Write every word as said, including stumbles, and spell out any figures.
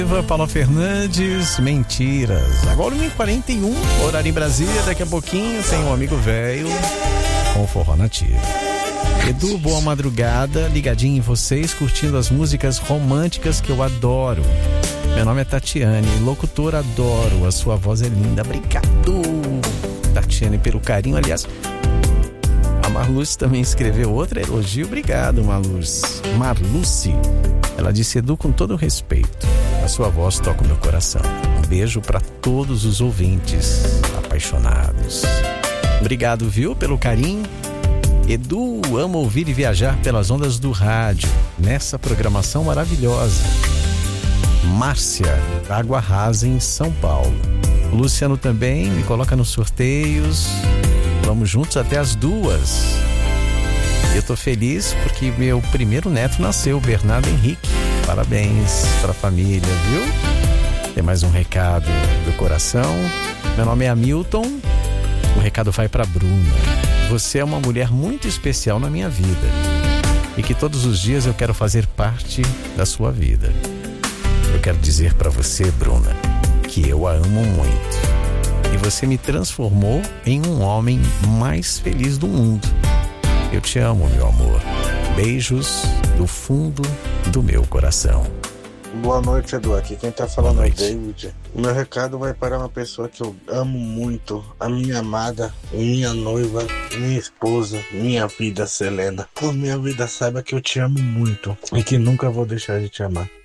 Paulo Fernandes, Mentiras. Agora uma e quarenta e um, horário em Brasília. Daqui a pouquinho tem um amigo velho com o Forró Nativo. Edu, boa madrugada, ligadinho em vocês, curtindo as músicas românticas que eu adoro. Meu nome é Tatiane, locutora, adoro, a sua voz é linda. Obrigado, Tatiane, pelo carinho. Aliás, a Marluce também escreveu outro elogio. Obrigado, Marluce. Marluce, ela disse: Edu, com todo o respeito, a sua voz toca o meu coração. Um beijo para todos os ouvintes apaixonados. Obrigado, viu, pelo carinho. Edu, amo ouvir e viajar pelas ondas do rádio, nessa programação maravilhosa. Márcia, Água Rasa, em São Paulo. O Luciano também me coloca nos sorteios. Vamos juntos até as duas. Eu tô feliz porque meu primeiro neto nasceu, Bernardo Henrique. Parabéns pra família, viu? Tem mais um recado do coração. Meu nome é Hamilton. O recado vai pra Bruna. Você é uma mulher muito especial na minha vida e que todos os dias eu quero fazer parte da sua vida. Eu quero dizer pra você, Bruna, que eu a amo muito e você me transformou em um homem mais feliz do mundo. Eu te amo, meu amor. Beijos do fundo do meu coração. Boa noite, Edu. Aqui quem tá falando é o David. O meu recado vai para uma pessoa que eu amo muito, a minha amada, minha noiva, minha esposa, minha vida, Selena. Por minha vida, saiba que eu te amo muito e que nunca vou deixar de te amar.